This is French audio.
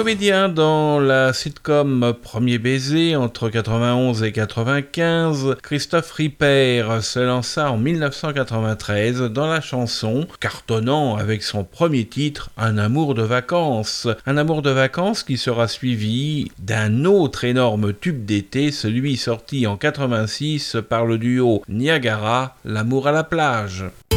Comédien dans la sitcom Premier baiser entre 91 et 95, Christophe Ripper se lança en 1993 dans la chanson, cartonnant avec son premier titre Un amour de vacances. Un amour de vacances qui sera suivi d'un autre énorme tube d'été, celui sorti en 86 par le duo Niagara, L'amour à la plage.